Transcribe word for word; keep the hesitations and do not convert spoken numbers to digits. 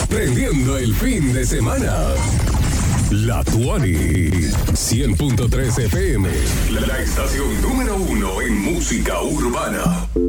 prendiendo el fin de semana. La Tuani, cien punto tres F M, la estación número uno en música urbana.